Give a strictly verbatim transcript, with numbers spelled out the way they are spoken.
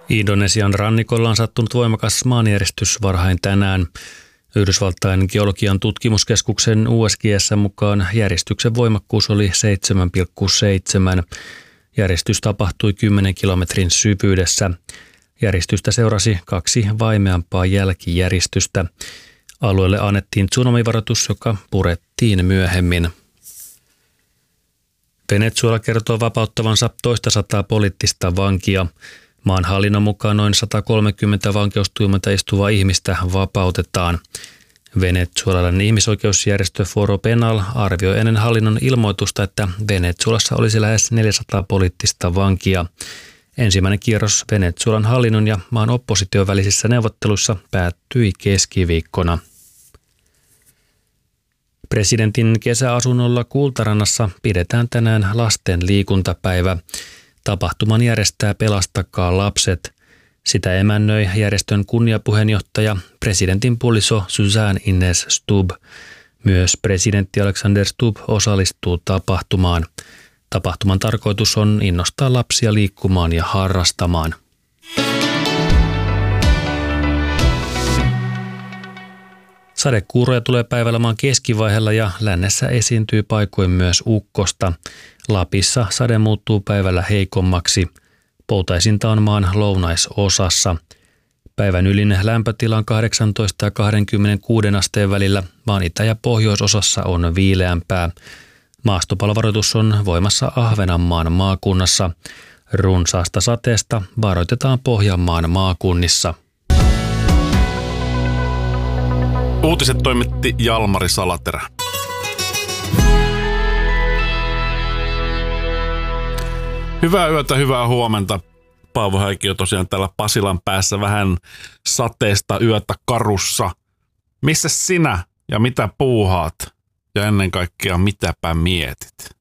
Indonesian rannikolla on sattunut voimakas maanjäristys varhain tänään. Yhdysvaltain geologian tutkimuskeskuksen U S G S mukaan järistyksen voimakkuus oli seitsemän pilkku seitsemän. Järistys tapahtui kymmenen kilometrin syvyydessä. Järistystä seurasi kaksi vaimeampaa jälkijäristystä. Alueelle annettiin tsunamivaroitus, joka purettiin myöhemmin. Venezuela kertoo vapauttavansa toista sataa poliittista vankia. Maan hallinnon mukaan noin sata kolmekymmentä vankeustuomioita istuvaa ihmistä vapautetaan. Venezuelan ihmisoikeusjärjestö Foro Penal arvioi ennen hallinnon ilmoitusta, että Venezuelassa olisi lähes neljäsataa poliittista vankia. Ensimmäinen kierros Venezuelan hallinnon ja maan opposition välisissä neuvotteluissa päättyi keskiviikkona. Presidentin kesäasunnolla Kultarannassa pidetään tänään lasten liikuntapäivä. Tapahtuman järjestää Pelastakaa lapset. Sitä emännöi järjestön kunniapuheenjohtaja, presidentin puoliso Suzanne Ines Stubb. Myös presidentti Alexander Stubb osallistuu tapahtumaan. Tapahtuman tarkoitus on innostaa lapsia liikkumaan ja harrastamaan. Sadekuuroja tulee päivällä maan keskivaiheella ja lännessä esiintyy paikoin myös ukkosta. Lapissa sade muuttuu päivällä heikommaksi. Poutaisinta on maan lounaisosassa. Päivän ylin lämpötila on kahdeksantoista ja kaksikymmentäkuusi asteen välillä. Maan itä- ja pohjoisosassa on viileämpää. Maastopalovaroitus on voimassa Ahvenanmaan maakunnassa. Runsaasta sateesta varoitetaan Pohjanmaan maakunnissa. Uutiset toimitti Jalmari Salaterä. Hyvää yötä, hyvää huomenta. Paavo Häikkiö tosiaan täällä Pasilan päässä vähän sateesta yötä karussa. Missä sinä ja mitä puuhaat? Ja ennen kaikkea mitäpä mietit?